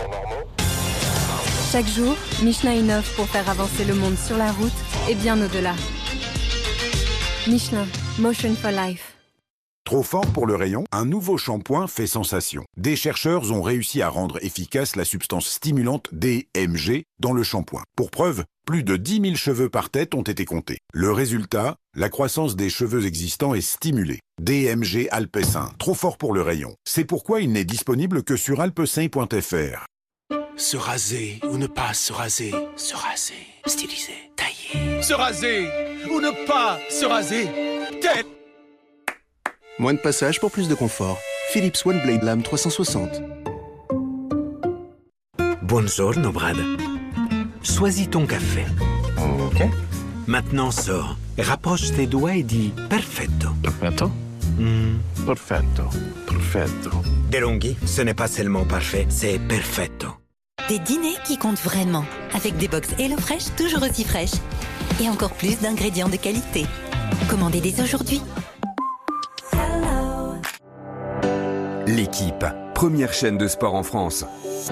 normaux. Chaque jour, Michelin innove pour faire avancer le monde sur la route et bien au-delà. Michelin, Motion for Life. Trop fort pour le rayon, un nouveau shampoing fait sensation. Des chercheurs ont réussi à rendre efficace la substance stimulante DMG dans le shampoing. Pour preuve, plus de 10 000 cheveux par tête ont été comptés. Le résultat, la croissance des cheveux existants est stimulée. DMG Alpecin, trop fort pour le rayon. C'est pourquoi il n'est disponible que sur alpecin.fr. Se raser ou ne pas se raser. Se raser. Styliser. Tailler. Se raser ou ne pas se raser. Tel. Moins de passage pour plus de confort. Philips One Blade Lame 360. Buongiorno, Brad. Choisis ton café. Ok. Maintenant sors, rapproche tes doigts et dis perfetto. Perfetto. Perfetto. Perfetto. DeLonghi, ce n'est pas seulement parfait, c'est perfetto. Des dîners qui comptent vraiment, avec des box HelloFresh toujours aussi fraîches. Et encore plus d'ingrédients de qualité. Commandez dès aujourd'hui. L'équipe, première chaîne de sport en France.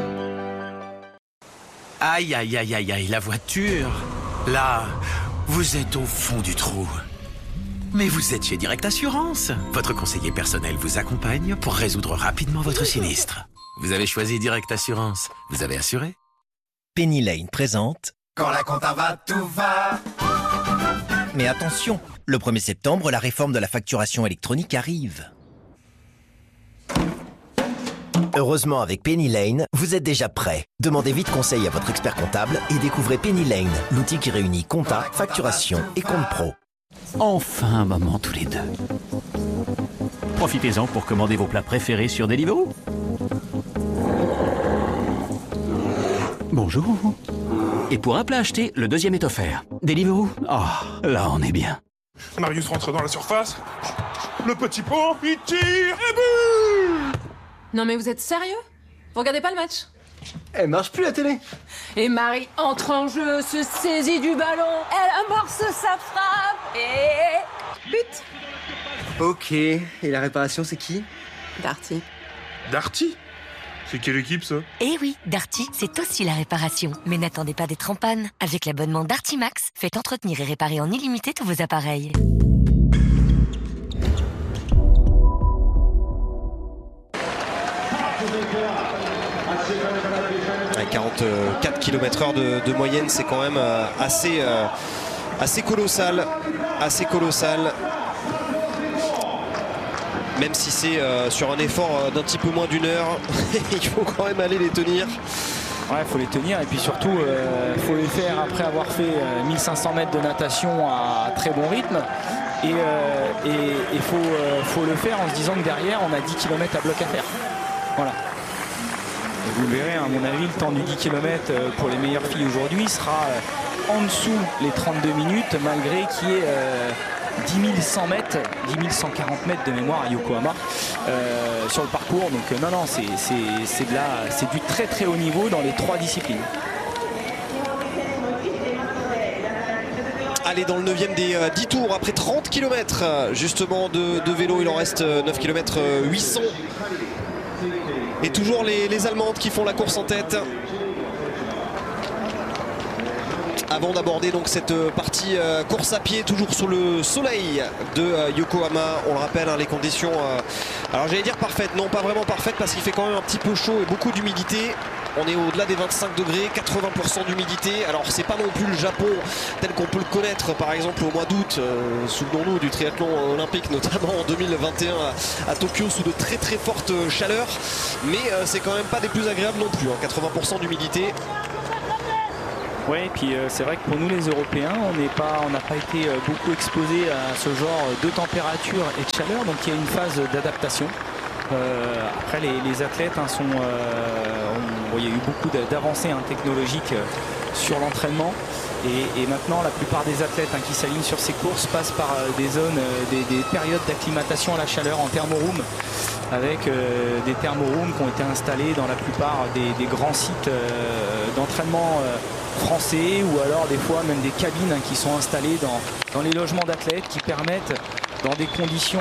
Aïe, aïe, aïe, aïe, aïe, la voiture. Là, vous êtes au fond du trou. Mais vous êtes chez Direct Assurance. Votre conseiller personnel vous accompagne pour résoudre rapidement votre sinistre. Vous avez choisi Direct Assurance. Vous avez assuré. Penny Lane présente... Quand la compta va, tout va. Mais attention, le 1er septembre, la réforme de la facturation électronique arrive. Heureusement, avec Penny Lane, vous êtes déjà prêt. Demandez vite conseil à votre expert comptable et découvrez Penny Lane, l'outil qui réunit compta, facturation et compte pro. Enfin un moment tous les deux. Profitez-en pour commander vos plats préférés sur Deliveroo. Bonjour. Et pour un plat acheté, le deuxième est offert. Deliveroo. Oh, là on est bien. Marius rentre dans la surface. Le petit pont, il tire et but. Non mais vous êtes sérieux? Vous regardez pas le match? Elle marche plus la télé. Et Marie entre en jeu, se saisit du ballon, elle amorce sa frappe et... but. Ok, et la réparation c'est qui? Darty. Darty? C'est quelle équipe ça? Eh oui, Darty, c'est aussi la réparation. Mais n'attendez pas d'être en panne. Avec l'abonnement Darty Max, faites entretenir et réparer en illimité tous vos appareils. 44 km/h de moyenne, c'est quand même assez colossal. Même si c'est sur un effort d'un petit peu moins d'une heure, il faut quand même aller les tenir. Ouais, il faut les tenir et puis surtout, il faut les faire après avoir fait 1500 mètres de natation à très bon rythme. Et il faut le faire en se disant que derrière, on a 10 km à bloc à faire. Voilà. Et vous le verrez, à mon avis, le temps du 10 km pour les meilleures filles aujourd'hui sera en dessous les 32 minutes, malgré qu'il y ait 10 100 mètres, 10 140 mètres de mémoire à Yokohama sur le parcours. Donc non, c'est du très très haut niveau dans les 3 disciplines. Allez, dans le 9e des 10 tours, après 30 km justement de vélo, il en reste 9 km 800. Et toujours les Allemandes qui font la course en tête. Avant d'aborder donc cette partie course à pied, toujours sous le soleil de Yokohama. On le rappelle, les conditions, alors j'allais dire parfaites, non pas vraiment parfaites parce qu'il fait quand même un petit peu chaud et beaucoup d'humidité. On est au-delà des 25 degrés, 80% d'humidité. Alors c'est pas non plus le Japon tel qu'on peut le connaître par exemple au mois d'août, souvenons-nous du triathlon olympique notamment en 2021 à Tokyo sous de très très fortes chaleurs. Mais c'est quand même pas des plus agréables non plus, 80% d'humidité. Oui, et puis c'est vrai que pour nous les Européens, on n'a pas été beaucoup exposés à ce genre de température et de chaleur, donc il y a une phase d'adaptation. Après les athlètes il y a eu beaucoup d'avancées technologiques sur l'entraînement et maintenant la plupart des athlètes qui s'alignent sur ces courses passent par des zones, des périodes d'acclimatation à la chaleur en thermoroom avec des thermorooms qui ont été installés dans la plupart des grands sites d'entraînement français ou alors des fois même des cabines qui sont installées dans les logements d'athlètes qui permettent dans des conditions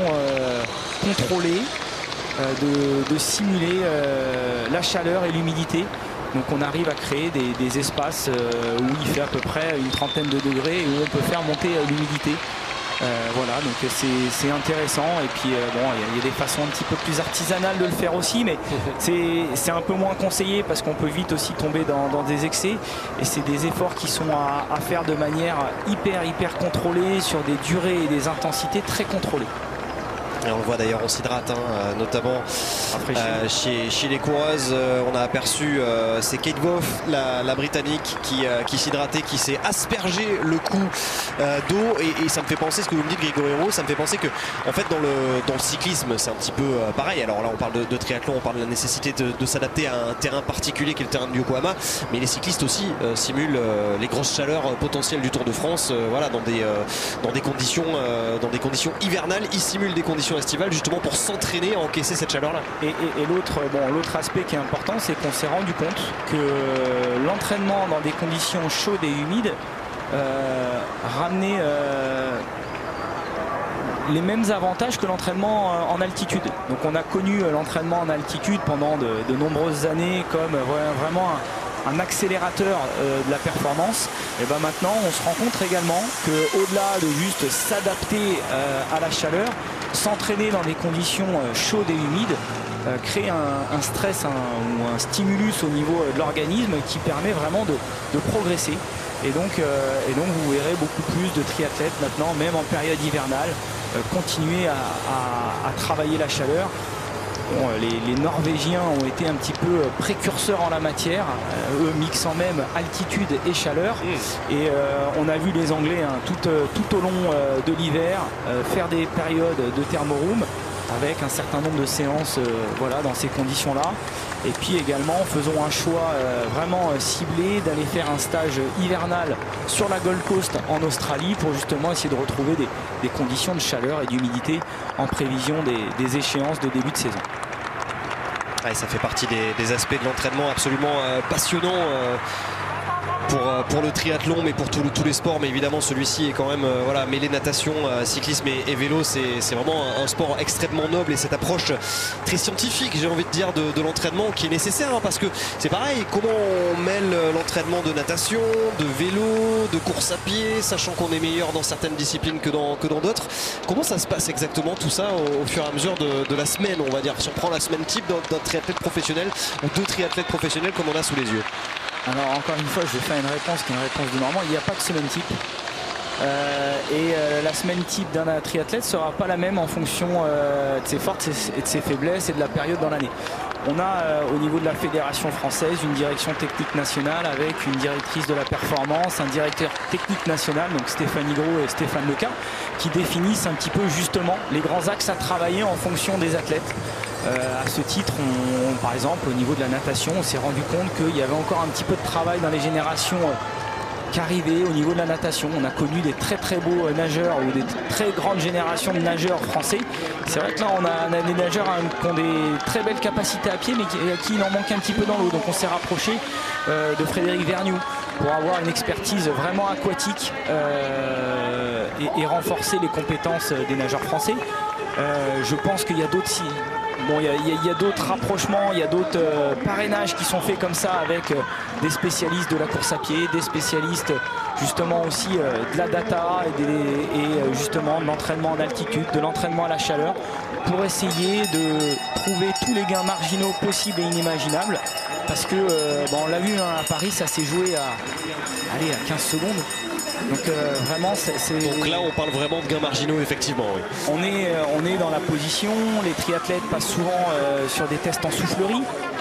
contrôlées de simuler la chaleur et l'humidité Donc on arrive à créer des espaces où il fait à peu près une trentaine de degrés et où on peut faire monter l'humidité. Voilà, donc c'est intéressant. Et puis bon, il y a des façons un petit peu plus artisanales de le faire aussi, mais c'est un peu moins conseillé parce qu'on peut vite aussi tomber dans des excès. Et c'est des efforts qui sont à faire de manière hyper contrôlée, sur des durées et des intensités très contrôlées. Et on le voit d'ailleurs, on s'hydrate, notamment chez les coureuses. On a aperçu, c'est Kate Goff, la Britannique, qui s'hydratait, qui s'est aspergé le cou d'eau. Et ça me fait penser, ce que vous me dites, Grégory Hérault, ça me fait penser que, en fait, dans le cyclisme, c'est un petit peu pareil. Alors là, on parle de triathlon, on parle de la nécessité de s'adapter à un terrain particulier qui est le terrain de Yokohama. Mais les cyclistes aussi simulent les grosses chaleurs potentielles du Tour de France. Voilà, dans des conditions hivernales, ils simulent des conditions estivales justement pour s'entraîner à encaisser cette chaleur-là. Et l'autre aspect qui est important, c'est qu'on s'est rendu compte que l'entraînement dans des conditions chaudes et humides ramenait les mêmes avantages que l'entraînement en altitude. Donc on a connu l'entraînement en altitude pendant de nombreuses années comme vraiment un accélérateur de la performance. Et ben maintenant on se rend compte également qu'au-delà de juste s'adapter à la chaleur, s'entraîner dans des conditions chaudes et humides crée un stress ou un stimulus au niveau de l'organisme qui permet vraiment de progresser. Et donc vous verrez beaucoup plus de triathlètes maintenant, même en période hivernale, continuer à travailler la chaleur. Bon, les Norvégiens ont été un petit peu précurseurs en la matière, eux mixant même altitude et chaleur. Et on a vu les Anglais tout au long de l'hiver faire des périodes de thermoroom avec un certain nombre de séances voilà, dans ces conditions-là. Et puis également faisons un choix vraiment ciblé d'aller faire un stage hivernal sur la Gold Coast en Australie pour justement essayer de retrouver des conditions de chaleur et d'humidité en prévision des échéances de début de saison. Ouais, ça fait partie des aspects de l'entraînement absolument passionnants pour le triathlon, mais pour tous les sports. Mais évidemment celui-ci est quand même voilà, mêlé natation, cyclisme et vélo. C'est vraiment un sport extrêmement noble, et cette approche très scientifique, j'ai envie de dire, de l'entraînement qui est nécessaire, parce que c'est pareil, comment on mêle l'entraînement de natation, de vélo, de course à pied, sachant qu'on est meilleur dans certaines disciplines que dans d'autres. Comment ça se passe exactement tout ça au fur et à mesure de la semaine, on va dire, si on prend la semaine type d'un triathlète professionnel ou deux triathlètes professionnels comme on a sous les yeux? Alors encore une fois, je vais faire une réponse qui est une réponse de Normand. Il n'y a pas de semaine type. La semaine type d'un triathlète ne sera pas la même en fonction de ses forces et de ses faiblesses et de la période dans l'année. On a au niveau de la fédération française une direction technique nationale avec une directrice de la performance, un directeur technique national, donc Stéphanie Gros et Stéphane Leca, qui définissent un petit peu justement les grands axes à travailler en fonction des athlètes. À ce titre, par exemple, au niveau de la natation, on s'est rendu compte qu'il y avait encore un petit peu de travail dans les générations qui arrivaient au niveau de la natation. On a connu des très beaux nageurs ou des très grandes générations de nageurs français. C'est vrai que là, on a des nageurs qui ont des très belles capacités à pied, mais à qui il en manque un petit peu dans l'eau. Donc on s'est rapproché de Frédéric Vergniaud pour avoir une expertise vraiment aquatique et renforcer les compétences des nageurs français. Je pense qu'il y a d'autres... Bon, il y a d'autres rapprochements, il y a d'autres parrainages qui sont faits comme ça avec des spécialistes de la course à pied, des spécialistes justement aussi de la data et justement de l'entraînement en altitude, de l'entraînement à la chaleur, pour essayer de trouver tous les gains marginaux possibles et inimaginables. Parce que, on l'a vu à Paris, ça s'est joué à 15 secondes. Donc vraiment Donc là on parle vraiment de gains marginaux, effectivement, oui. On est dans la position, les triathlètes passent souvent sur des tests en soufflerie.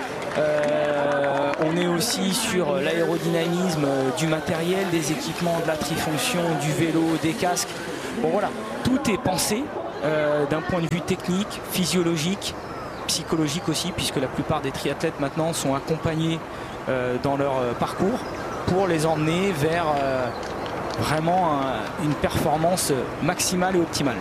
On est aussi sur l'aérodynamisme du matériel, des équipements, de la trifonction, du vélo, des casques. Bon voilà, tout est pensé d'un point de vue technique, physiologique, psychologique aussi, puisque la plupart des triathlètes maintenant sont accompagnés dans leur parcours pour les emmener vers vraiment une performance maximale et optimale.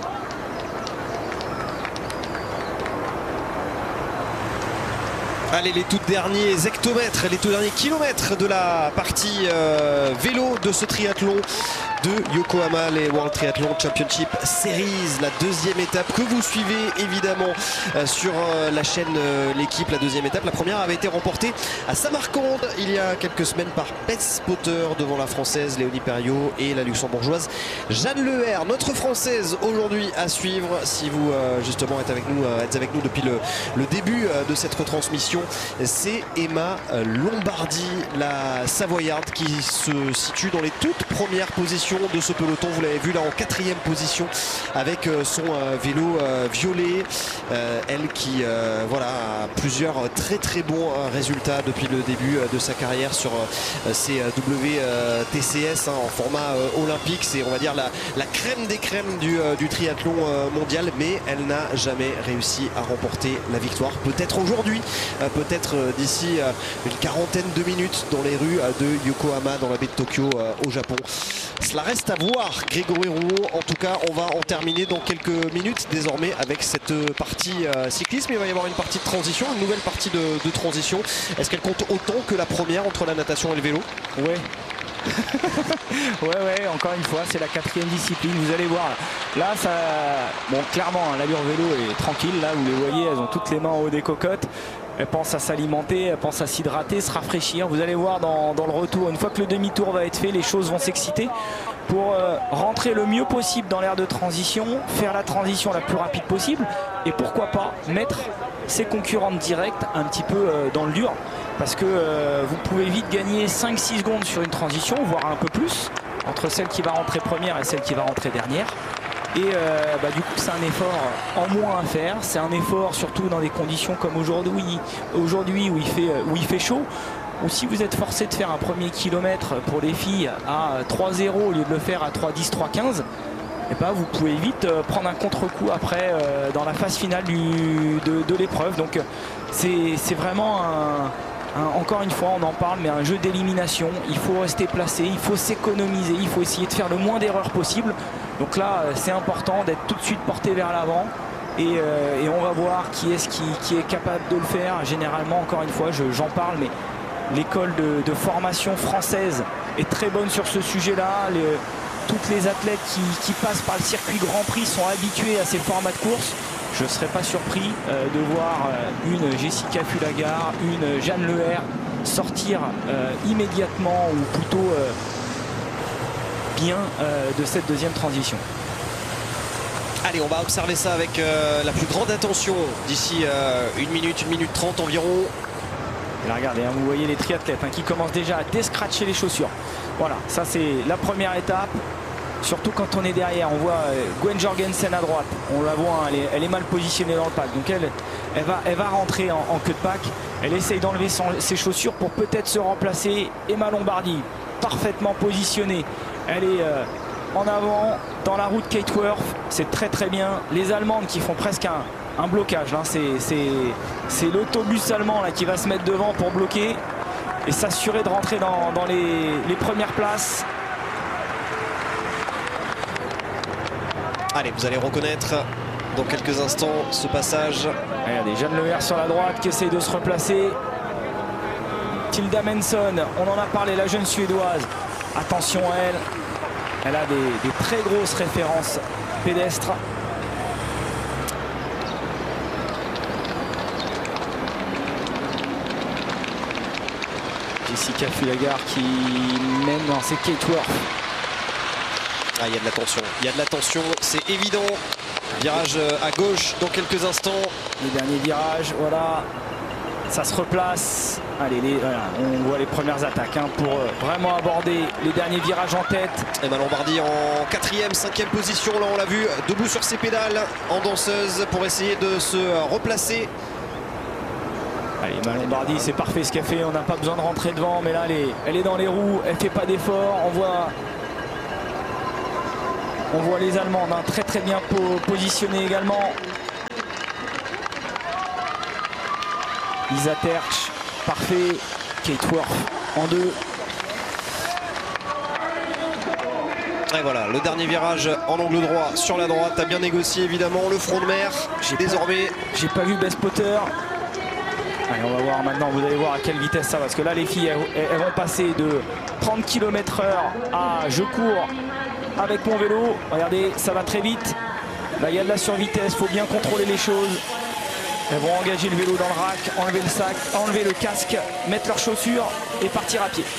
Allez, les tout derniers hectomètres, les tout derniers kilomètres de la partie vélo de ce triathlon de Yokohama, les World Triathlon Championship Series, la deuxième étape que vous suivez évidemment sur la chaîne L'équipe. La deuxième étape, la première avait été remportée à Samarcande il y a quelques semaines par Beth Potter devant la française Léonie Perriot et la luxembourgeoise Jeanne Leher. Notre française aujourd'hui à suivre, si vous justement êtes avec nous depuis le début de cette retransmission, c'est Emma Lombardi, la Savoyarde, qui se situe dans les toutes premières positions de ce peloton. Vous l'avez vu là en 4e position avec son vélo violet. Elle qui voilà, a plusieurs très bons résultats depuis le début de sa carrière sur ces WTCS en format olympique. C'est, on va dire, la crème des crèmes du triathlon mondial, mais elle n'a jamais réussi à remporter la victoire. Peut-être aujourd'hui, peut-être d'ici une quarantaine de minutes dans les rues de Yokohama, dans la baie de Tokyo au Japon. Cela reste à voir, Grégory Rouault. En tout cas, on va en terminer dans quelques minutes désormais avec cette partie cyclisme. Il va y avoir une partie de transition, une nouvelle partie de transition. Est-ce qu'elle compte autant que la première entre la natation et le vélo? Ouais. ouais, encore une fois, c'est la 4e discipline. Vous allez voir, là, ça, bon, clairement, hein, l'allure vélo est tranquille. Là, vous les voyez, elles ont toutes les mains en haut des cocottes. Elles pensent à s'alimenter, elles pensent à s'hydrater, se rafraîchir. Vous allez voir dans le retour, une fois que le demi-tour va être fait, les choses vont s'exciter pour rentrer le mieux possible dans l'ère de transition, faire la transition la plus rapide possible et pourquoi pas mettre ses concurrentes directes un petit peu dans le dur, parce que vous pouvez vite gagner 5-6 secondes sur une transition, voire un peu plus, entre celle qui va rentrer première et celle qui va rentrer dernière. Et du coup, c'est un effort en moins à faire. C'est un effort surtout dans des conditions comme aujourd'hui où il fait chaud. Ou si vous êtes forcé de faire un premier kilomètre pour les filles à 3,0 au lieu de le faire à 3,10, 3,15, et vous pouvez vite prendre un contre-coup après dans la phase finale de l'épreuve. Donc c'est vraiment encore une fois, on en parle, mais un jeu d'élimination. Il faut rester placé, il faut s'économiser, il faut essayer de faire le moins d'erreurs possible. Donc là, c'est important d'être tout de suite porté vers l'avant. Et on va voir qui est capable de le faire. Généralement, encore une fois, j'en parle, mais l'école de formation française est très bonne sur ce sujet-là. Toutes les athlètes qui passent par le circuit Grand Prix sont habitués à ces formats de course. Je ne serais pas surpris de voir une Jessica Fulagar, une Jeanne Leher sortir immédiatement ou plutôt bien de cette deuxième transition. Allez, on va observer ça avec la plus grande attention d'ici 1 minute 30 environ. Et là, regardez, vous voyez les triathlètes qui commencent déjà à déscratcher les chaussures. Voilà, ça c'est la première étape. Surtout quand on est derrière, on voit Gwen Jorgensen à droite, on la voit, elle est mal positionnée dans le pack, donc elle va rentrer en queue de pack, elle essaye d'enlever ses chaussures pour peut-être se remplacer. Emma Lombardi, parfaitement positionnée, elle est en avant dans la route Kate Worth, c'est très bien. Les Allemandes qui font presque un blocage, c'est l'autobus allemand là, qui va se mettre devant pour bloquer et s'assurer de rentrer dans les premières places. Allez, vous allez reconnaître dans quelques instants ce passage. Regardez, Jeanne Leher sur la droite qui essaye de se replacer. Tilda Menson, on en a parlé, la jeune suédoise. Attention à elle. Elle a des très grosses références pédestres. Jessica Fulagar qui mène dans ses Kate Worth. Ah, il y a de la tension, c'est évident. Virage à gauche dans quelques instants. Le dernier virage, voilà. Ça se replace. Allez, voilà, on voit les premières attaques pour vraiment aborder les derniers virages en tête. Emma Lombardi en 4e, 5e position. Là, on l'a vu, debout sur ses pédales en danseuse pour essayer de se replacer. Allez, Emma Lombardi, c'est parfait ce qu'elle fait. On n'a pas besoin de rentrer devant, mais là, elle est dans les roues. Elle fait pas d'effort. On voit les Allemands très bien positionnés également. Lisa Tertsch, parfait. Kate Worth en 2. Et voilà, le dernier virage en angle droit sur la droite. A bien négocié évidemment le front de mer. Désormais, j'ai pas vu Beth Potter. Allez, on va voir maintenant, vous allez voir à quelle vitesse ça va, parce que là les filles elles vont passer de 30 km/h à je cours avec mon vélo. Regardez, ça va très vite. Là il y a de la survitesse, il faut bien contrôler les choses. Elles vont engager le vélo dans le rack, enlever le sac, enlever le casque, mettre leurs chaussures et partir à pied.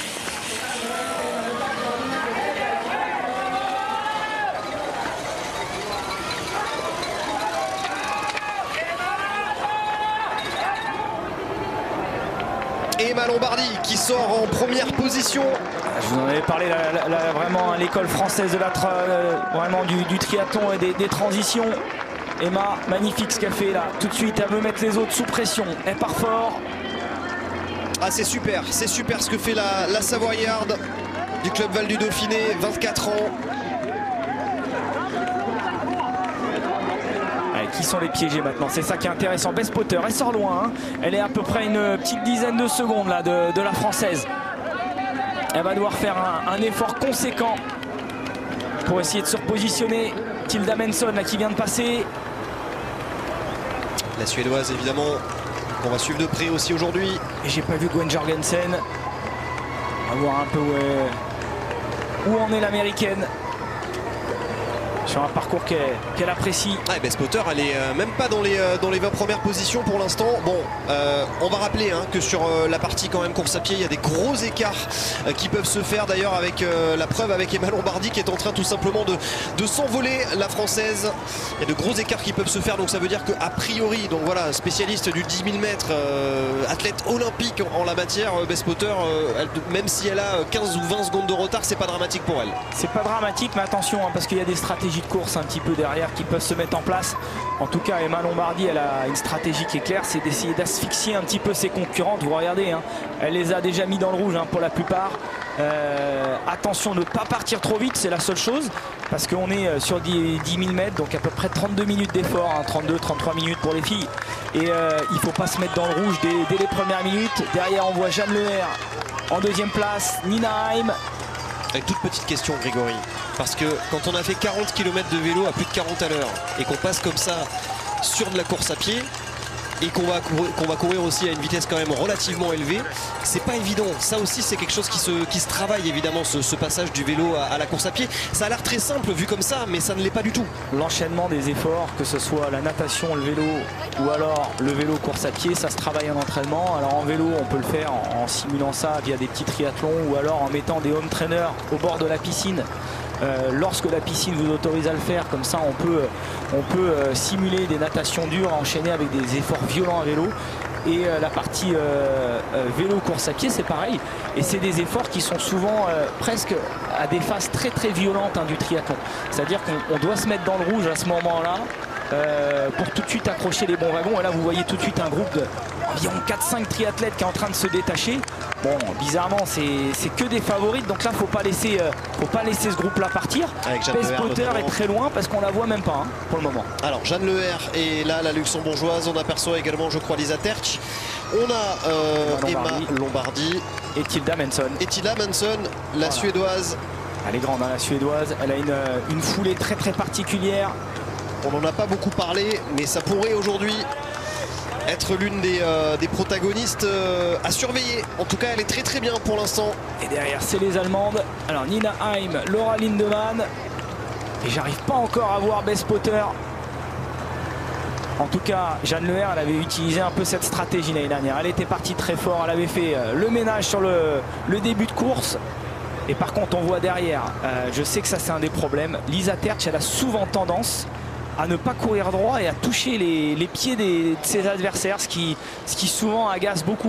Emma Lombardi qui sort en première position. Je vous en avais parlé vraiment l'école française de vraiment du triathlon et des transitions. Emma, magnifique ce qu'elle fait là. Tout de suite, elle veut mettre les autres sous pression. Elle part fort. Ah, c'est super ce que fait la Savoyarde du club Val du Dauphiné, 24 ans. Qui sont les piégés maintenant, c'est ça qui est intéressant. Best Potter, elle sort loin, hein. Elle est à peu près une petite dizaine de secondes là de la française. Elle va devoir faire un effort conséquent pour essayer de se repositionner. Tilda Menson là qui vient de passer. La Suédoise évidemment qu'on va suivre de près aussi aujourd'hui. Et j'ai pas vu Gwen Jorgensen. On va voir un peu où en est l'américaine. Sur un parcours qu'elle apprécie. Ah, Best Potter, elle est même pas dans les 20 premières positions pour l'instant. Bon, on va rappeler que sur la partie quand même course à pied, il y a des gros écarts qui peuvent se faire. D'ailleurs avec la preuve avec Emma Lombardi qui est en train tout simplement de s'envoler, la française. Il y a de gros écarts qui peuvent se faire, donc ça veut dire qu'a priori, donc voilà, spécialiste du 10 000 mètres, athlète olympique en la matière, Best Potter, même si elle a 15 ou 20 secondes de retard, c'est pas dramatique pour elle. C'est pas dramatique, mais attention parce qu'il y a des stratégies de course un petit peu derrière qui peuvent se mettre en place. En tout cas, Emma Lombardi, elle a une stratégie qui est claire, c'est d'essayer d'asphyxier un petit peu ses concurrentes. Vous regardez, elle les a déjà mis dans le rouge pour la plupart. Attention de ne pas partir trop vite, c'est la seule chose, parce qu'on est sur 10 000 mètres, donc à peu près 32 minutes d'effort, 32-33 minutes pour les filles. Et il ne faut pas se mettre dans le rouge dès les premières minutes. Derrière, on voit Jeanne Leher en deuxième place, Nina Haim. Avec toute petite question, Grégory, parce que quand on a fait 40 km de vélo à plus de 40 à l'heure et qu'on passe comme ça sur de la course à pied et qu'on va courir aussi à une vitesse quand même relativement élevée, c'est pas évident. Ça aussi c'est quelque chose qui se travaille évidemment, ce passage du vélo à la course à pied. Ça a l'air très simple vu comme ça, mais ça ne l'est pas du tout. L'enchaînement des efforts, que ce soit la natation, le vélo ou alors le vélo course à pied, ça se travaille en entraînement. Alors en vélo on peut le faire en simulant ça via des petits triathlons ou alors en mettant des home trainers au bord de la piscine. Lorsque la piscine vous autorise à le faire, comme ça on peut simuler des natations dures enchaînées avec des efforts violents à vélo. Et la partie vélo course à pied c'est pareil, et c'est des efforts qui sont souvent presque à des phases très très violentes du triathlon. C'est à dire qu'on doit se mettre dans le rouge à ce moment là pour tout de suite accrocher les bons wagons. Et là vous voyez tout de suite un groupe d'environ 4-5 triathlètes qui est en train de se détacher. Bon, bizarrement c'est que des favorites, donc là faut pas laisser ce groupe là partir. Best Potter est très loin parce qu'on la voit même pas pour le moment. Alors Jeanne Leher et là la luxembourgeoise, on aperçoit également je crois Lisa Tertsch. On a Emma Lombardi et Tilda Menson. La Suédoise. Elle est grande la Suédoise, elle a une foulée très très particulière. On n'en a pas beaucoup parlé, mais ça pourrait aujourd'hui être l'une des protagonistes à surveiller. En tout cas, elle est très très bien pour l'instant. Et derrière, c'est les Allemandes. Alors Nina Haim, Laura Lindemann. Et j'arrive pas encore à voir Best Potter. En tout cas, Jeanne Leher, elle avait utilisé un peu cette stratégie l'année dernière. Elle était partie très fort, elle avait fait le ménage sur le début de course. Et par contre, on voit derrière, je sais que ça c'est un des problèmes. Lisa Tertsch, elle a souvent tendance à ne pas courir droit et à toucher les pieds de ses adversaires, ce qui souvent agace beaucoup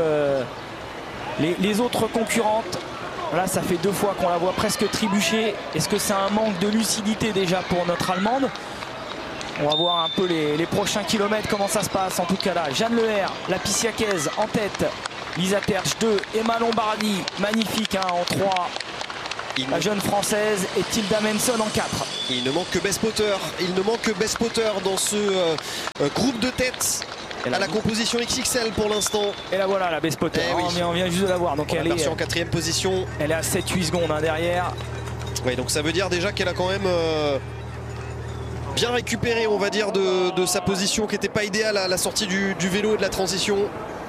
les autres concurrentes. Là ça fait 2 fois qu'on la voit presque trébucher. Est-ce que c'est un manque de lucidité déjà pour notre Allemande? On va voir un peu les prochains kilomètres comment ça se passe. En tout cas là, Jeanne Leher, la Pissiacaise en tête, Lisa Tertsch 2, Emma Lombardi, magnifique en 3. La jeune française et Tilda Menson en 4. Il ne manque que Best Potter. Dans ce groupe de tête à la composition XXL pour l'instant. Et là voilà la Best Potter. Oui. On vient juste de la voir. Donc elle est en 4e position. Elle est à 7-8 secondes derrière. Oui, donc ça veut dire déjà qu'elle a quand même bien récupéré, on va dire, de sa position qui n'était pas idéale à la sortie du vélo et de la transition.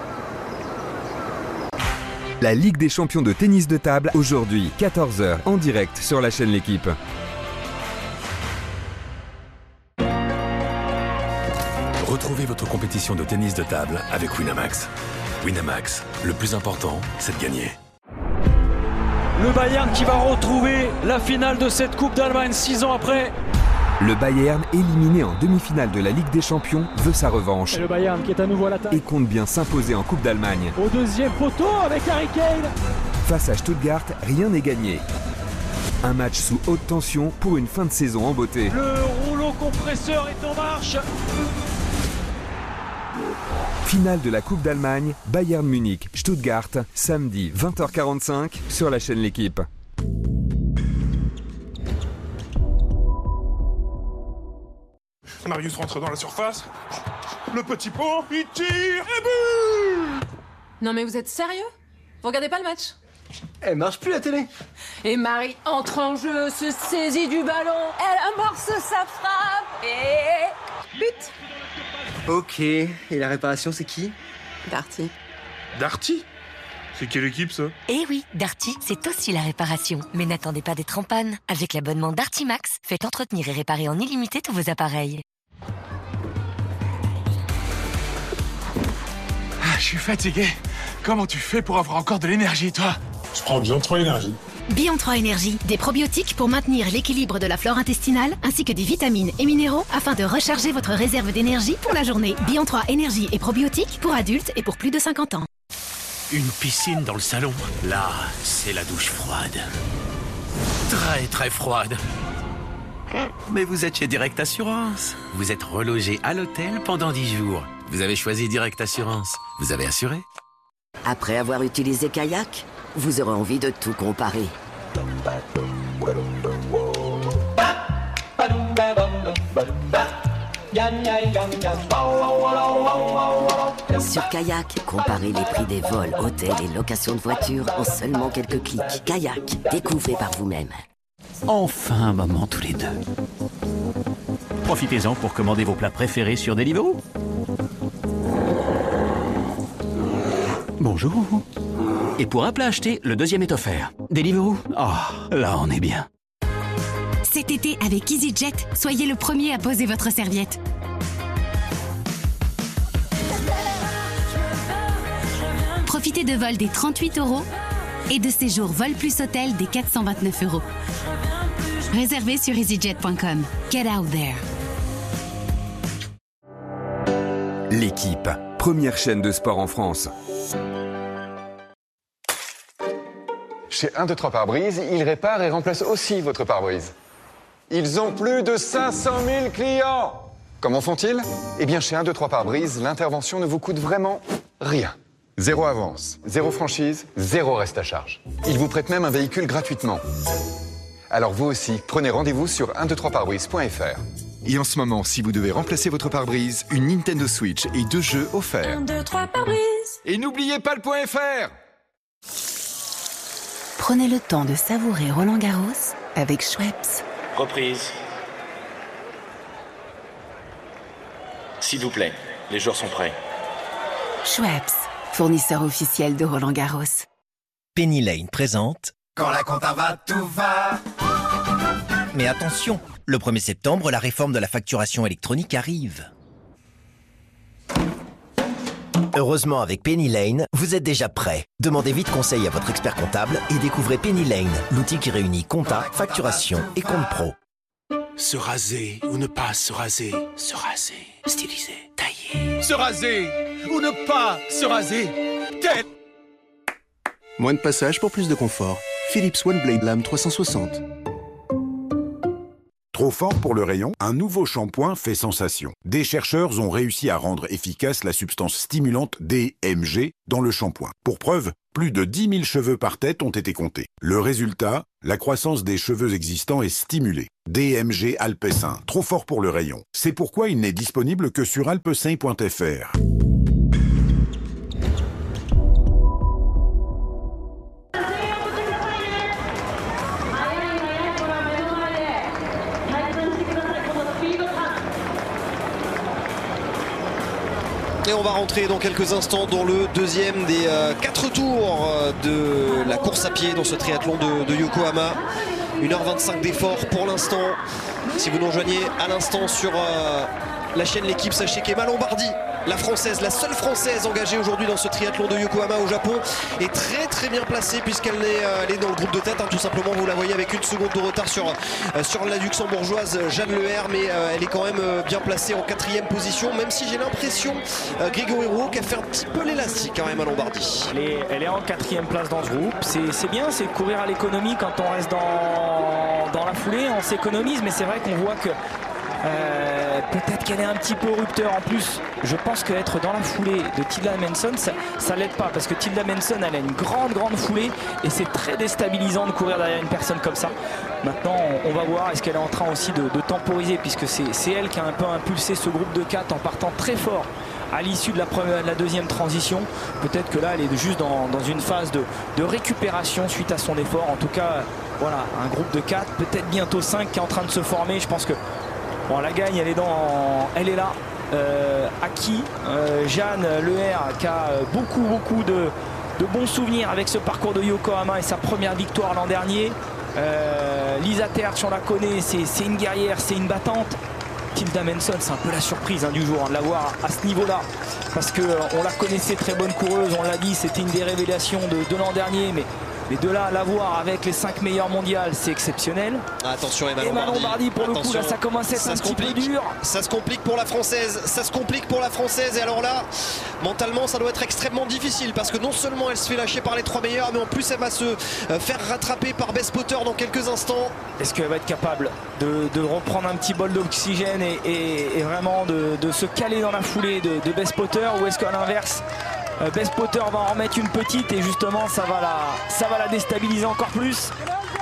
La Ligue des champions de tennis de table, aujourd'hui, 14h, en direct sur la chaîne L'Équipe. Retrouvez votre compétition de tennis de table avec Winamax. Winamax, le plus important, c'est de gagner. Le Bayern qui va retrouver la finale de cette Coupe d'Allemagne 6 ans après. Le Bayern, éliminé en demi-finale de la Ligue des Champions, veut sa revanche. Et le Bayern qui est à nouveau à l'attaque. Et compte bien s'imposer en Coupe d'Allemagne. Au deuxième poteau avec Harry Kane. Face à Stuttgart, rien n'est gagné. Un match sous haute tension pour une fin de saison en beauté. Le rouleau compresseur est en marche. Finale de la Coupe d'Allemagne, Bayern Munich, Stuttgart, samedi 20h45 sur la chaîne L'Équipe. Marius rentre dans la surface. Le petit pont, il tire et but! Non mais vous êtes sérieux? Vous regardez pas le match? Elle marche plus la télé. Et Marie entre en jeu, se saisit du ballon, elle amorce sa frappe et... but! Ok, et la réparation c'est qui? Darty. Darty? C'est quelle équipe ça? Eh oui, Darty, c'est aussi la réparation. Mais n'attendez pas d'être en panne. Avec l'abonnement Darty Max, faites entretenir et réparer en illimité tous vos appareils. Je suis fatigué. Comment tu fais pour avoir encore de l'énergie, toi? Je prends Bion 3 Énergie. Bion 3 Énergie, des probiotiques pour maintenir l'équilibre de la flore intestinale, ainsi que des vitamines et minéraux afin de recharger votre réserve d'énergie pour la journée. Bion 3 Énergie et probiotiques pour adultes et pour plus de 50 ans. Une piscine dans le salon. Là, c'est la douche froide. Très, très froide. Mais vous êtes chez Direct Assurance. Vous êtes relogé à l'hôtel pendant 10 jours. Vous avez choisi Direct Assurance. Vous avez assuré. Après avoir utilisé Kayak, vous aurez envie de tout comparer. Sur Kayak, comparez les prix des vols, hôtels et locations de voitures en seulement quelques clics. Kayak, découvrez par vous-même. Enfin un moment tous les deux. Profitez-en pour commander vos plats préférés sur Deliveroo. Bonjour. Et pour un plat acheté, le deuxième est offert. Deliveroo. Oh, là on est bien. Cet été, avec EasyJet, soyez le premier à poser votre serviette. Profitez de vols des 38 € et de séjours vol plus hôtel des 429 €. Réservez sur easyjet.com. Get out there. L'Équipe, première chaîne de sport en France. Chez 1, 2, 3 pare-brise, ils réparent et remplacent aussi votre pare-brise. Ils ont plus de 500 000 clients. Comment font-ils? Eh bien, chez 1, 2, 3 pare-brise, l'intervention ne vous coûte vraiment rien. 0 avance, 0 franchise, 0 reste à charge. Ils vous prêtent même un véhicule gratuitement. Alors vous aussi, prenez rendez-vous sur 123pare-brise.fr. Et en ce moment, si vous devez remplacer votre pare-brise, une Nintendo Switch et 2 jeux offerts. 1, 2, 3 pare-brise. Et n'oubliez pas le .fr. Prenez le temps de savourer Roland-Garros avec Schweppes. Reprise. S'il vous plaît, les joueurs sont prêts. Schweppes, fournisseur officiel de Roland-Garros. Penny Lane présente... Quand la compta va, tout va. Mais attention, le 1er septembre, la réforme de la facturation électronique arrive. Heureusement, avec Penny Lane, vous êtes déjà prêt. Demandez vite conseil à votre expert comptable et découvrez Penny Lane, l'outil qui réunit compta, facturation et compte pro. Se raser ou ne pas se raser. Se raser, styliser, tailler. Se raser ou ne pas se raser. Tel. Moins de passage pour plus de confort. Philips One Blade Lame 360. Trop fort pour le rayon, un nouveau shampoing fait sensation. Des chercheurs ont réussi à rendre efficace la substance stimulante DMG dans le shampoing. Pour preuve, plus de 10 000 cheveux par tête ont été comptés. Le résultat, la croissance des cheveux existants est stimulée. DMG Alpecin, trop fort pour le rayon. C'est pourquoi il n'est disponible que sur alpecin.fr. Et on va rentrer dans quelques instants dans le deuxième des 4 tours de la course à pied dans ce triathlon de Yokohama. 1h25 d'effort pour l'instant. Si vous nous rejoignez à l'instant sur la chaîne L'équipe, sachez qu'Emma Lombardi, la française, la seule française engagée aujourd'hui dans ce triathlon de Yokohama au Japon, est très bien placée puisqu'elle est dans le groupe de tête, tout simplement. Vous la voyez avec 1 seconde de retard sur la luxembourgeoise Jeanne Leher, mais elle est quand même bien placée en 4e position, même si j'ai l'impression, Grégory Rouault, qu'elle fait un petit peu l'élastique quand même à Lombardi. Elle est en 4e place dans ce groupe. C'est bien, c'est courir à l'économie quand on reste dans la foulée, on s'économise, mais c'est vrai qu'on voit que peut-être qu'elle est un petit peu rupteur. En plus, je pense qu'être dans la foulée de Tilda Manson, ça l'aide pas, parce que Tilda Manson, elle a une grande foulée et c'est très déstabilisant de courir derrière une personne comme ça. Maintenant, on va voir, est-ce qu'elle est en train aussi de temporiser, puisque c'est elle qui a un peu impulsé ce groupe de 4 en partant très fort à l'issue de la deuxième transition. Peut-être que là, elle est juste dans une phase de récupération suite à son effort. En tout cas, voilà, un groupe de 4, peut-être bientôt 5 qui est en train de se former. Je pense que bon, la gagne, elle est là. Aki, Jeanne Leher, qui a beaucoup de bons souvenirs avec ce parcours de Yokohama et sa première victoire l'an dernier. Lisa Tertsch, on la connaît, c'est une guerrière, c'est une battante. Tilda Manson, c'est un peu la surprise du jour de la voir à ce niveau-là, parce qu'on la connaissait très bonne coureuse, on l'a dit, c'était une des révélations de l'an dernier, mais de là à la voir avec les 5 meilleurs mondiales, c'est exceptionnel. Attention Emma Lombardi, pour le coup, là, ça commence à être un petit peu dur. Ça se complique pour la française, et alors là, mentalement, ça doit être extrêmement difficile, parce que non seulement elle se fait lâcher par les 3 meilleurs, mais en plus elle va se faire rattraper par Bess Potter dans quelques instants. Est-ce qu'elle va être capable de reprendre un petit bol d'oxygène et vraiment de se caler dans la foulée de Bess Potter, ou est-ce qu'à l'inverse, Bess Potter va en remettre une petite et justement ça va la déstabiliser encore plus?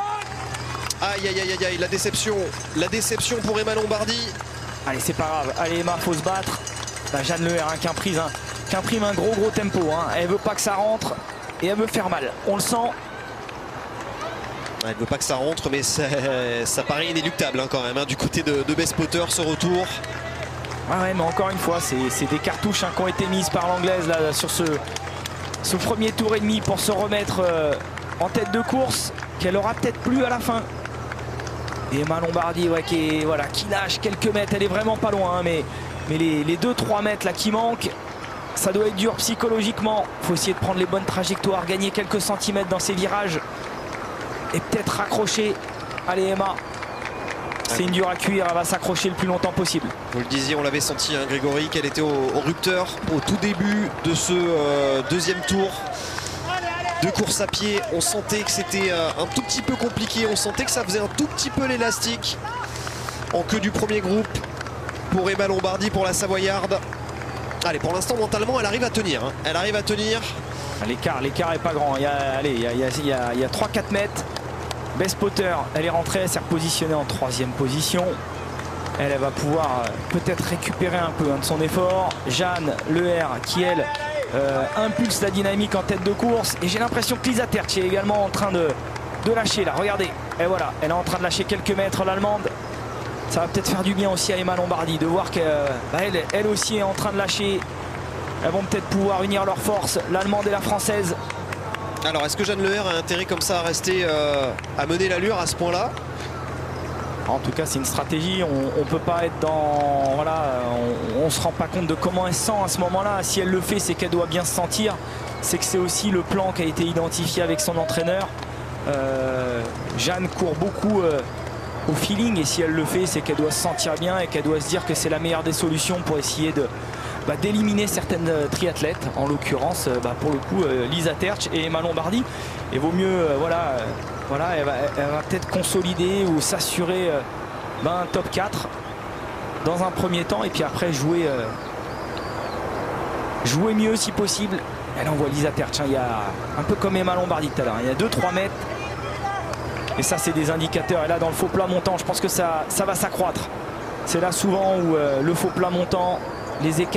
Aïe, la déception pour Emma Lombardi. Allez, c'est pas grave, allez Emma, faut se battre. Jeanne Leher qui imprime un gros tempo, elle veut pas que ça rentre et elle veut faire mal, on le sent. Elle veut pas que ça rentre, mais ça paraît inéluctable quand même, du côté de Bess Potter, ce retour. Ouais, mais encore une fois, c'est des cartouches qui ont été mises par l'anglaise là sur ce premier tour et demi pour se remettre en tête de course, qu'elle aura peut-être plus à la fin. Et Emma Lombardi, qui lâche quelques mètres, elle est vraiment pas loin, mais les 2-3 mètres là qui manquent, ça doit être dur psychologiquement. Il faut essayer de prendre les bonnes trajectoires, gagner quelques centimètres dans ces virages et peut-être raccrocher. Allez Emma, c'est une dure à cuire, elle va s'accrocher le plus longtemps possible. Vous le disiez, on l'avait senti, Grégory, qu'elle était au rupteur au tout début de ce deuxième tour de course à pied. On sentait que c'était un tout petit peu compliqué, on sentait que ça faisait un tout petit peu l'élastique en queue du premier groupe pour Emma Lombardi, pour la Savoyarde. Allez, pour l'instant, mentalement, elle arrive à tenir. Elle arrive à tenir. L'écart est pas grand, il y a 3-4 mètres. Bess Potter, elle est rentrée, elle s'est repositionnée en 3e position. Elle va pouvoir peut-être récupérer un peu de son effort. Jeanne Leher qui, elle, impulse la dynamique en tête de course. Et j'ai l'impression que Lisa Tertsch est également en train de lâcher là. Regardez, et voilà, elle est en train de lâcher quelques mètres, l'Allemande. Ça va peut-être faire du bien aussi à Emma Lombardi de voir qu'elle aussi est en train de lâcher. Elles vont peut-être pouvoir unir leurs forces, l'Allemande et la Française. Alors, est-ce que Jeanne Leher a intérêt comme ça à rester, à mener l'allure à ce point-là? En tout cas, c'est une stratégie. On peut pas être dans... Voilà, on se rend pas compte de comment elle se sent à ce moment-là. Si elle le fait, c'est qu'elle doit bien se sentir. C'est que c'est aussi le plan qui a été identifié avec son entraîneur. Jeanne court beaucoup au feeling, et si elle le fait, c'est qu'elle doit se sentir bien et qu'elle doit se dire que c'est la meilleure des solutions pour essayer d'éliminer certaines triathlètes, en l'occurrence pour le coup Lisa Tertsch et Emma Lombardi. Et vaut mieux elle va peut-être consolider ou s'assurer un top 4 dans un premier temps, et puis après jouer mieux si possible. Elle envoie Lisa Tertsch, il y a un peu comme Emma Lombardi tout à l'heure, il y a 2-3 mètres, et ça c'est des indicateurs. Et là dans le faux plat montant, je pense que ça va s'accroître. C'est là souvent où le faux plat montant, les écarts